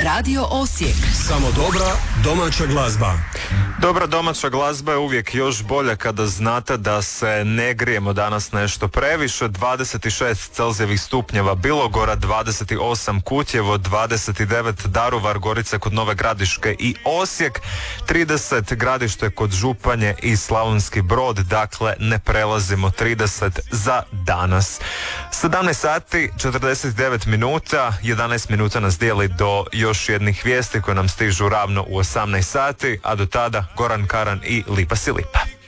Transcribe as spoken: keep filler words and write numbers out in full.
Radio Osijek. Samo dobra domaća glazba. Dobra domaća glazba je uvijek još bolja kada znate da se ne grijemo danas nešto previše. dvadeset šest Celzijevih stupnjeva Bilogora, dvadeset osam Kutjevo, dvadeset devet Daruvar, Gorica kod Nove Gradiške i Osijek, trideset Gradište kod Županje i Slavonski Brod, dakle ne prelazimo trideset za danas. sedamnaest sati, četrdeset devet minuta, jedanaest minuta nas dijeli do još jednih vijesti koje nam stižu ravno u osamnaest sati, a do tada Goran Karan i Lipa si lipa.